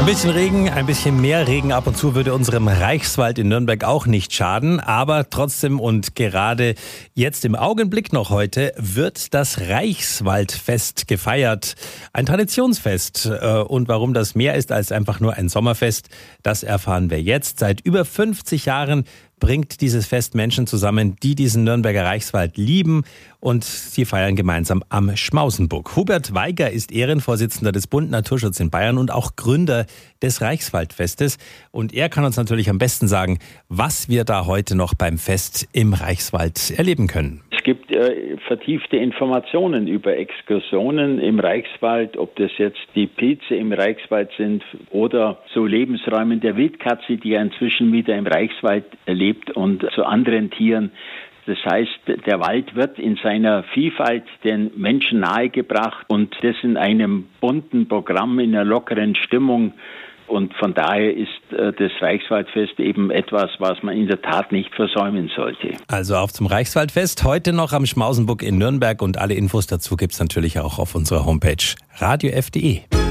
Ein bisschen Regen, ein bisschen mehr Regen ab und zu würde unserem Reichswald in Nürnberg auch nicht schaden. Aber trotzdem und gerade jetzt im Augenblick noch heute wird das Reichswaldfest gefeiert. Ein Traditionsfest. Und warum das mehr ist als einfach nur ein Sommerfest, das erfahren wir jetzt. Seit über 50 Jahren bringt dieses Fest Menschen zusammen, die diesen Nürnberger Reichswald lieben, und sie feiern gemeinsam am Schmausenburg. Hubert Weiger ist Ehrenvorsitzender des Bund Naturschutz in Bayern und auch Gründer des Reichswaldfestes. Und er kann uns natürlich am besten sagen, was wir da heute noch beim Fest im Reichswald erleben können. Es gibt vertiefte Informationen über Exkursionen im Reichswald, ob das jetzt die Pilze im Reichswald sind oder so Lebensräume der Wildkatze, die ja inzwischen wieder im Reichswald lebt, und zu anderen Tieren. Das heißt, der Wald wird in seiner Vielfalt den Menschen nahegebracht, und das in einem bunten Programm, in einer lockeren Stimmung. Und von daher ist das Reichswaldfest eben etwas, was man in der Tat nicht versäumen sollte. Also auf zum Reichswaldfest, heute noch am Schmausenburg in Nürnberg, und alle Infos dazu gibt's natürlich auch auf unserer Homepage radiof.de.